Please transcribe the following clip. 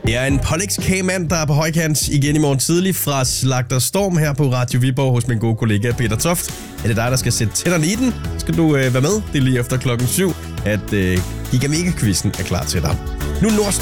Det er en Pollex-kagemand, der er på højkant igen i morgen tidlig fra Slagter Storm her på Radio Viborg hos min gode kollega Peter Toft. Er det dig, der skal sætte tænderne i den? Skal du være med? Det er lige efter 7:00, at Giga Mega-quizzen er klar til dig. Nu Nordstrøm.